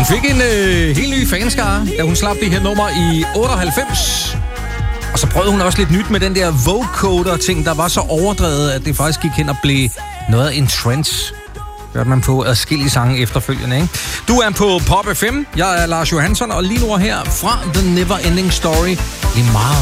Hun fik en helt ny fanskare, da hun slap det her nummer i 98. Og så prøvede hun også lidt nyt med den der vocoder-ting, der var så overdrevet, at det faktisk gik hen og blev noget af en trend. Hørte man på adskillige sange efterfølgende, ikke? Du er på Pop FM. Jeg er Lars Johansson, og lige nu her fra The Never Ending Story. Det er meget